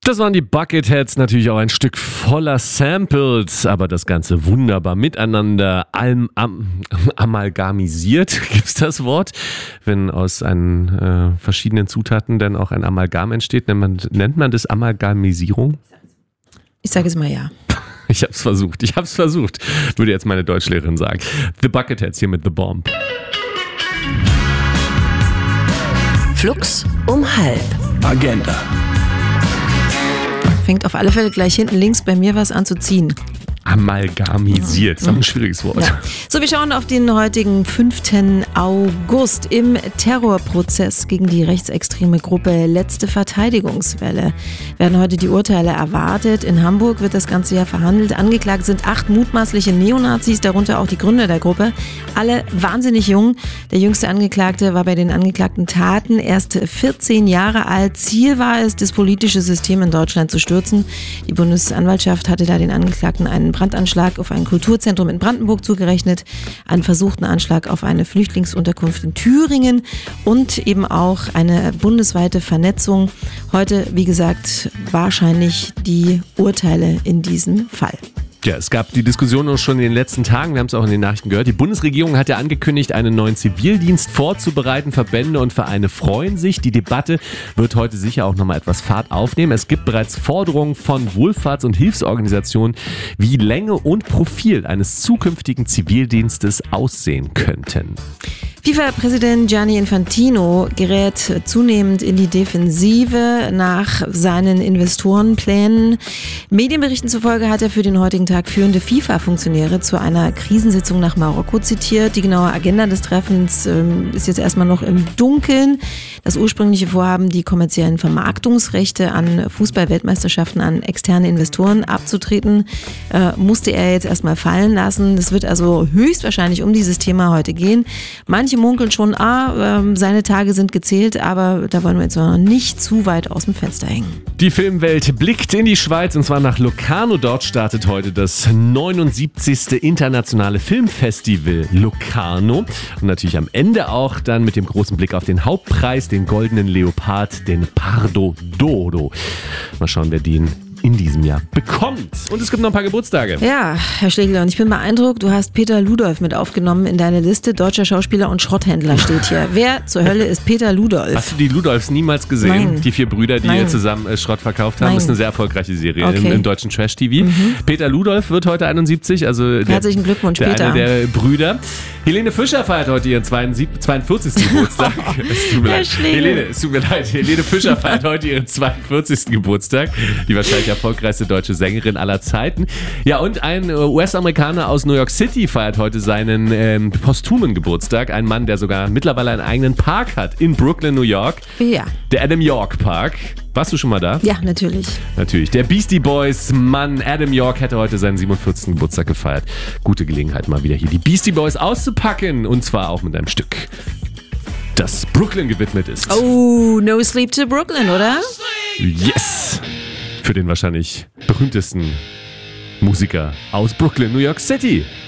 Das waren die Bucketheads, natürlich auch ein Stück voller Samples, aber das Ganze wunderbar miteinander amalgamisiert. Gibt's das Wort? Wenn aus verschiedenen Zutaten dann auch ein Amalgam entsteht, nennt man das Amalgamisierung? Ich sage es mal ja. Ich hab's versucht, würde jetzt meine Deutschlehrerin sagen. The Bucketheads hier mit The Bomb. Flux um halb. Agenda. Fängt auf alle Fälle gleich hinten links bei mir was an zu ziehen. Amalgamisiert, das ist auch ein schwieriges Wort. Ja. So, wir schauen auf den heutigen 5. August. Im Terrorprozess gegen die rechtsextreme Gruppe Letzte Verteidigungswelle werden heute die Urteile erwartet. In Hamburg wird das ganze Jahr verhandelt. Angeklagt sind 8 mutmaßliche Neonazis, darunter auch die Gründer der Gruppe. Alle wahnsinnig jung. Der jüngste Angeklagte war bei den angeklagten Taten erst 14 Jahre alt. Ziel war es, das politische System in Deutschland zu stürzen. Die Bundesanwaltschaft hatte da den Angeklagten einen Brandanschlag auf ein Kulturzentrum in Brandenburg zugerechnet, einen versuchten Anschlag auf eine Flüchtlingsunterkunft in Thüringen und eben auch eine bundesweite Vernetzung. Heute, wie gesagt, wahrscheinlich die Urteile in diesem Fall. Ja, es gab die Diskussion auch schon in den letzten Tagen, wir haben es auch in den Nachrichten gehört. Die Bundesregierung hat ja angekündigt, einen neuen Zivildienst vorzubereiten. Verbände und Vereine freuen sich. Die Debatte wird heute sicher auch nochmal etwas Fahrt aufnehmen. Es gibt bereits Forderungen von Wohlfahrts- und Hilfsorganisationen, wie Länge und Profil eines zukünftigen Zivildienstes aussehen könnten. FIFA-Präsident Gianni Infantino gerät zunehmend in die Defensive nach seinen Investorenplänen. Medienberichten zufolge hat er für den heutigen Tag führende FIFA-Funktionäre zu einer Krisensitzung nach Marokko zitiert. Die genaue Agenda des Treffens ist jetzt erstmal noch im Dunkeln. Das ursprüngliche Vorhaben, die kommerziellen Vermarktungsrechte an Fußball-Weltmeisterschaften an externe Investoren abzutreten, musste er jetzt erstmal fallen lassen. Es wird also höchstwahrscheinlich um dieses Thema heute gehen. Manche munkeln schon, seine Tage sind gezählt, aber da wollen wir jetzt noch nicht zu weit aus dem Fenster hängen. Die Filmwelt blickt in die Schweiz und zwar nach Locarno. Dort startet heute das 79. internationale Filmfestival Locarno. Und natürlich am Ende auch dann mit dem großen Blick auf den Hauptpreis, den Goldenen Leopard, den Pardo d'Oro. Mal schauen, wer den in diesem Jahr bekommt. Und es gibt noch ein paar Geburtstage. Ja, Herr Schlegel, und ich bin beeindruckt, du hast Peter Ludolf mit aufgenommen in deine Liste. Deutscher Schauspieler und Schrotthändler steht hier. Wer zur Hölle ist Peter Ludolf? Hast du die Ludolfs niemals gesehen? Nein. Die 4 Brüder, die Nein. zusammen Schrott verkauft haben. Nein. Das ist eine sehr erfolgreiche Serie Okay. im deutschen Trash-TV. Peter Ludolf wird heute 71. Also Herzlichen Glückwunsch, Peter. Einer der Brüder. Helene Fischer feiert heute ihren 42. Geburtstag. Es tut mir leid. Helene, es tut mir leid. Helene Fischer feiert heute ihren 42. Geburtstag. Die wahrscheinlich erfolgreichste deutsche Sängerin aller Zeiten. Ja, und ein US-Amerikaner aus New York City feiert heute seinen posthumen Geburtstag. Ein Mann, der sogar mittlerweile einen eigenen Park hat in Brooklyn, New York. Ja. Der Adam York Park. Warst du schon mal da? Ja, natürlich. Natürlich. Der Beastie Boys Mann Adam York hätte heute seinen 47. Geburtstag gefeiert. Gute Gelegenheit, mal wieder hier die Beastie Boys auszupacken. Und zwar auch mit einem Stück, das Brooklyn gewidmet ist. Oh, No Sleep to Brooklyn, oder? Yes! Für den wahrscheinlich berühmtesten Musiker aus Brooklyn, New York City.